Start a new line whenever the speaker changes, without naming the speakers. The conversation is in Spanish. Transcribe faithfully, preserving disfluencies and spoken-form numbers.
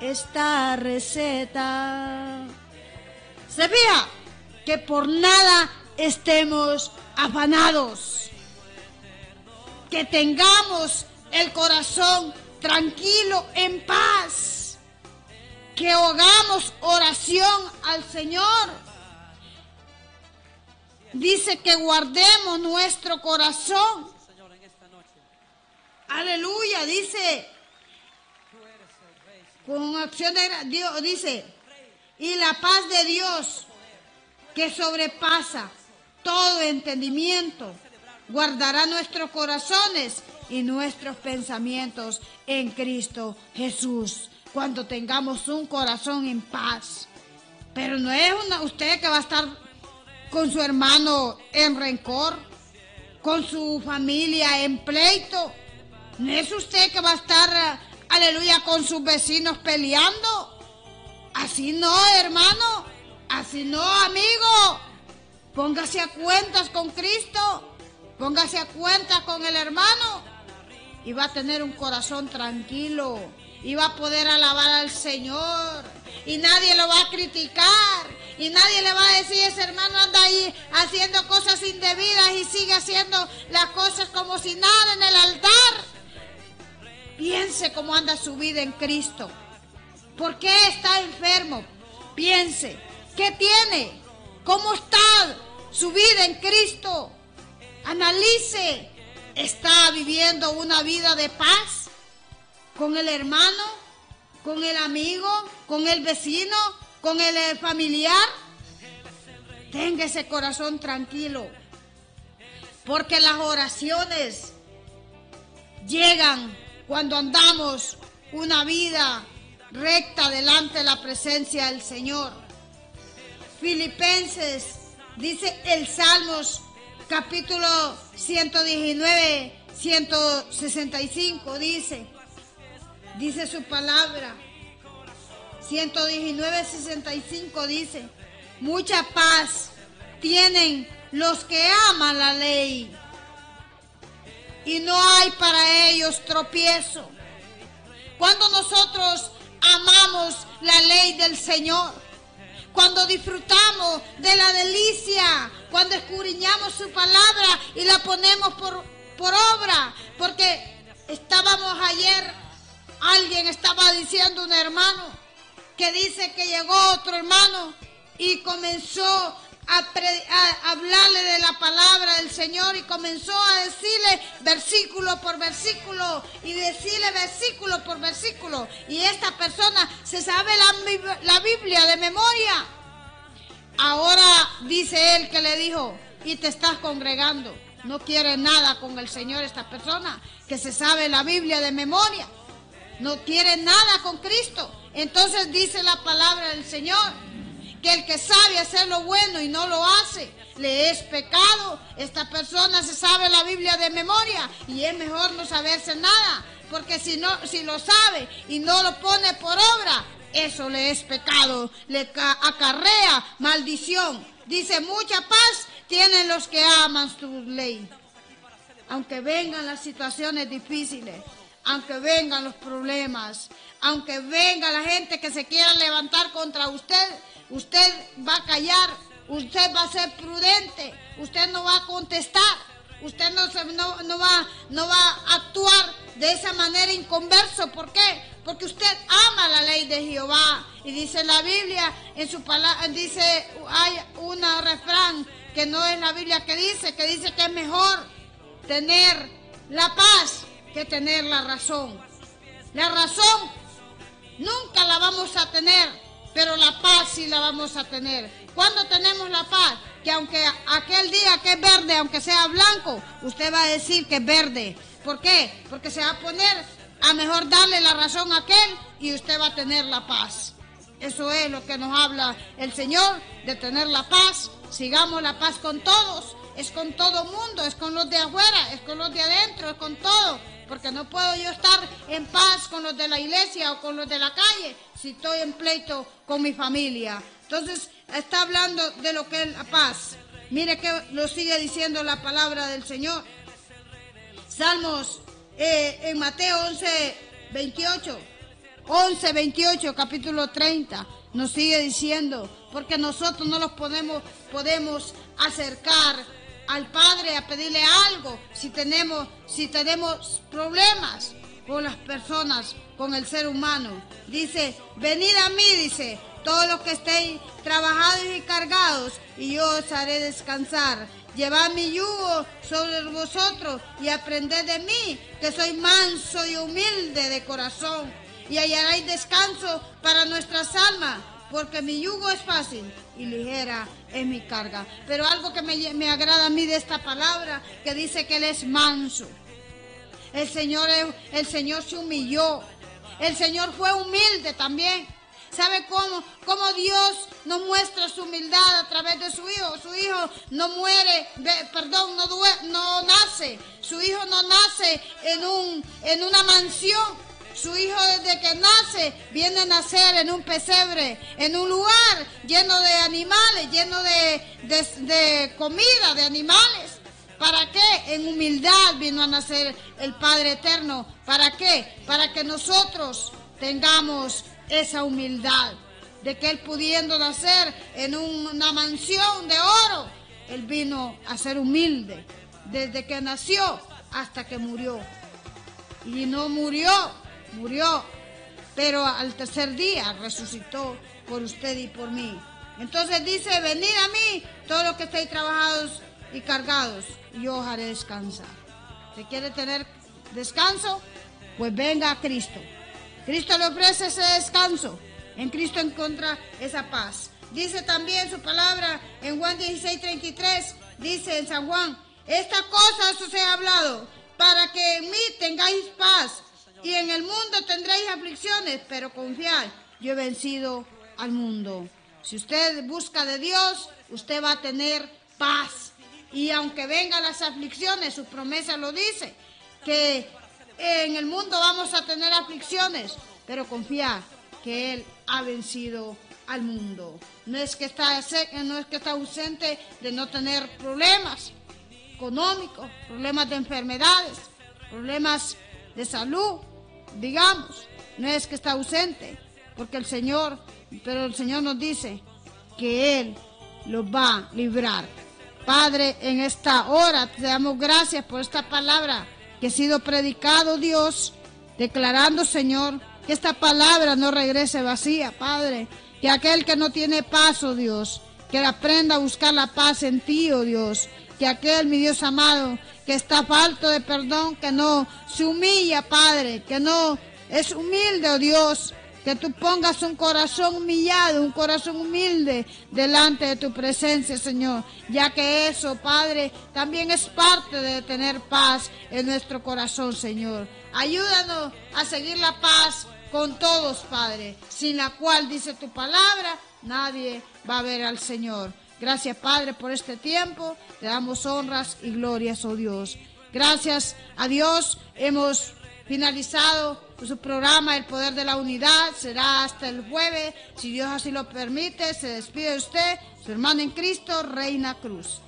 esta receta. Se fija que por nada estemos afanados, que tengamos el corazón tranquilo, en paz, que hagamos oración al Señor. Dice que guardemos nuestro corazón. Aleluya, dice, con acción de Dios, dice, y la paz de Dios, que sobrepasa todo entendimiento, guardará nuestros corazones y nuestros pensamientos en Cristo Jesús. Cuando tengamos un corazón en paz. Pero no es una, usted que va a estar con su hermano en rencor, con su familia en pleito. No es usted que va a estar, aleluya, con sus vecinos peleando. Así no, hermano. Así no, amigo. Póngase a cuentas con Cristo. Póngase a cuentas con el hermano. Y va a tener un corazón tranquilo. Y va a poder alabar al Señor. Y nadie lo va a criticar. Y nadie le va a decir, ese hermano anda ahí haciendo cosas indebidas y sigue haciendo las cosas como si nada en el altar. Piense cómo anda su vida en Cristo. ¿Por qué está enfermo? Piense, ¿qué tiene? ¿Cómo está su vida en Cristo? Analice, ¿está viviendo una vida de paz? ¿Con el hermano? ¿Con el amigo? ¿Con el vecino? ¿Con el familiar? Tenga ese corazón tranquilo, porque las oraciones llegan cuando andamos una vida recta delante de la presencia del Señor. Filipenses, dice el Salmos, capítulo ciento diecinueve, ciento sesenta y cinco, dice, dice su palabra, ciento diecinueve, sesenta y cinco, dice, mucha paz tienen los que aman la ley, y no hay para ellos tropiezo. Cuando nosotros amamos la ley del Señor, cuando disfrutamos de la delicia, cuando escudriñamos su palabra y la ponemos por, por obra, porque estábamos ayer, alguien estaba diciendo, un hermano, que dice que llegó otro hermano y comenzó A, pre, a hablarle de la palabra del Señor y comenzó a decirle versículo por versículo y decirle versículo por versículo, y esta persona se sabe la, la Biblia de memoria. Ahora dice él que le dijo, y te estás congregando, no quiere nada con el Señor esta persona que se sabe la Biblia de memoria, no quiere nada con Cristo. Entonces dice la palabra del Señor que el que sabe hacer lo bueno y no lo hace, le es pecado. Esta persona se sabe la Biblia de memoria y es mejor no saberse nada, porque si no, si lo sabe y no lo pone por obra, eso le es pecado, le acarrea maldición. Dice, mucha paz tienen los que aman tu ley. Aunque vengan las situaciones difíciles, aunque vengan los problemas, aunque venga la gente que se quiera levantar contra usted, usted va a callar, usted va a ser prudente, usted no va a contestar, usted no, se, no, no, va, no va a actuar de esa manera inconverso. ¿Por qué? Porque usted ama la ley de Jehová. Y dice la Biblia, en su palabra, dice, hay un refrán que no es la Biblia que dice, que dice que es mejor tener la paz que tener la razón. La razón nunca la vamos a tener, pero la paz sí la vamos a tener. ¿Cuándo tenemos la paz? Que aunque aquel día que es verde, aunque sea blanco, usted va a decir que es verde. ¿Por qué? Porque se va a poner a mejor darle la razón a aquel y usted va a tener la paz. Eso es lo que nos habla el Señor, de tener la paz. Sigamos la paz con todos. Es con todo mundo, es con los de afuera, es con los de adentro, es con todo. Porque no puedo yo estar en paz con los de la iglesia o con los de la calle si estoy en pleito con mi familia. Entonces está hablando de lo que es la paz. Mire que lo sigue diciendo la palabra del Señor. Salmos, eh, en Mateo once, veintiocho. once, veintiocho, capítulo treinta, nos sigue diciendo, porque nosotros no los podemos, podemos acercar al Padre a pedirle algo si tenemos, si tenemos problemas con las personas, con el ser humano. Dice, venid a mí, dice, todos los que estéis trabajados y cargados, y yo os haré descansar. Llevad mi yugo sobre vosotros y aprended de mí, que soy manso y humilde de corazón, y hallaréis descanso para nuestras almas, porque mi yugo es fácil y ligera es mi carga. Pero algo que me, me agrada a mí de esta palabra, que dice que Él es manso. El Señor, el Señor se humilló. El Señor fue humilde también. ¿Sabe cómo? Cómo Dios nos muestra su humildad a través de su Hijo. Su Hijo no muere, perdón, no, due, no nace. Su Hijo no nace en, un, en una mansión. Su Hijo desde que nace viene a nacer en un pesebre, en un lugar lleno de animales, lleno de, de, de comida, de animales. ¿Para qué? En humildad vino a nacer el Padre Eterno. ¿Para qué? Para que nosotros tengamos esa humildad, de que Él pudiendo nacer en una mansión de oro, Él vino a ser humilde desde que nació hasta que murió. Y no murió, murió, pero al tercer día resucitó por usted y por mí. Entonces dice, venid a mí, todos los que estéis trabajados y cargados, y yo os haré descansar. ¿Usted quiere tener descanso? Pues venga a Cristo. Cristo le ofrece ese descanso. En Cristo encuentra esa paz. Dice también su palabra en Juan dieciséis, treinta y tres, dice en San Juan, esta cosa os he hablado, para que en mí tengáis paz, y en el mundo tendréis aflicciones, pero confiad, yo he vencido al mundo. Si usted busca de Dios, usted va a tener paz. Y aunque vengan las aflicciones, su promesa lo dice, que en el mundo vamos a tener aflicciones, pero confía que Él ha vencido al mundo. No es que está, no es que está ausente de no tener problemas económicos, problemas de enfermedades, problemas de salud, digamos. No es que está ausente, porque el Señor, pero el Señor nos dice que Él los va a librar. Padre, en esta hora te damos gracias por esta palabra que ha sido predicado, Dios, declarando, Señor, que esta palabra no regrese vacía, Padre, que aquel que no tiene paz, oh Dios, que aprenda a buscar la paz en ti, oh Dios, que aquel, mi Dios amado, que está falto de perdón, que no se humilla, Padre, que no es humilde, oh Dios, que tú pongas un corazón humillado, un corazón humilde delante de tu presencia, Señor, ya que eso, Padre, también es parte de tener paz en nuestro corazón, Señor. Ayúdanos a seguir la paz con todos, Padre, sin la cual, dice tu palabra, nadie va a ver al Señor. Gracias, Padre, por este tiempo. Te damos honras y glorias, oh Dios. Gracias a Dios hemos finalizado su programa El Poder de la Unidad. Será hasta el jueves, si Dios así lo permite. Se despide de usted, su hermana en Cristo, Reina Cruz.